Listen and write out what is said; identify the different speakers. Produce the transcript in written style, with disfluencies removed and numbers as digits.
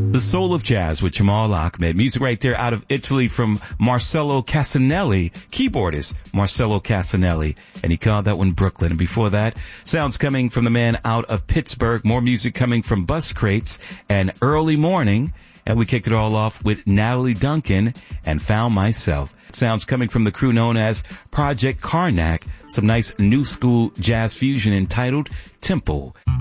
Speaker 1: The Soul of Jazz with Jamal Ahmed. Music right there out of Italy from Marcello Casanelli, keyboardist Marcello Casanelli. And he called that one Brooklyn. And before that, sounds coming from the man out of Pittsburgh. More music coming from Bus Crates and Early Morning. And we kicked it all off with Natalie Duncan and Found Myself. Sounds coming from the crew known as Project Karnak. Some nice new school jazz fusion entitled Temple.